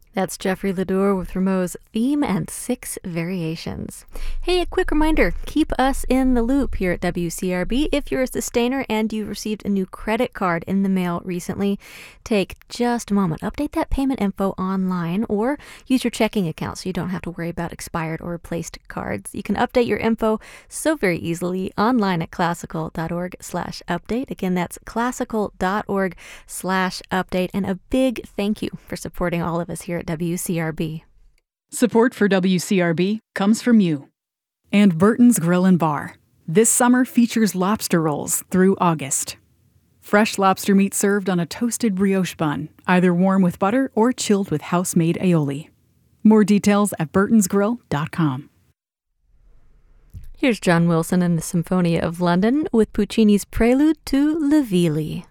That's Jeffrey Ledour with Rameau's Theme and 6 Variations. Hey, a quick reminder, keep us in the loop here at WCRB. If you're a sustainer and you received a new credit card in the mail recently, take just a moment. Update that payment info online or use your checking account so you don't have to worry about expired or replaced cards. You can update your info so very easily online at classical.org/update. Again, that's classical.org/update. And a big thank you for supporting all of us here at WCRB. Support for WCRB comes from you. And Burton's Grill and Bar. This summer features lobster rolls through August. Fresh lobster meat served on a toasted brioche bun, either warm with butter or chilled with house-made aioli. More details at burtonsgrill.com. Here's John Wilson and the Symphonia of London with Puccini's prelude to Le Villi.